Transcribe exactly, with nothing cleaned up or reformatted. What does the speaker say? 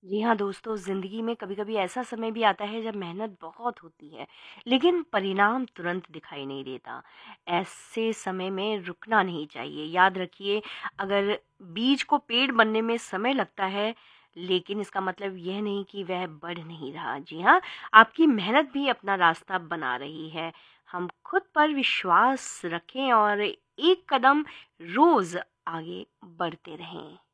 जी हाँ दोस्तों, ज़िंदगी में कभी-कभी ऐसा समय भी आता है जब मेहनत बहुत होती है, लेकिन परिणाम तुरंत दिखाई नहीं देता। ऐसे समय में रुकना नहीं चाहिए। याद रखिए, अगर बीज को पेड़ बनने में समय लगता है, लेकिन इसका मतलब यह नहीं कि वह बढ़ नहीं रहा। जी हाँ, आपकी मेहनत भी अपना रास्ता बना रही है। हम खुद पर विश्वास रखें और एक कदम रोज़ आगे बढ़ते रहें।